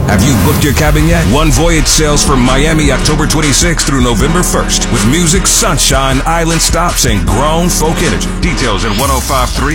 Have you booked your cabin yet? One Voyage sails from Miami October 26th through November 1st with music, sunshine, island stops, and grown folk energy. Details at 1053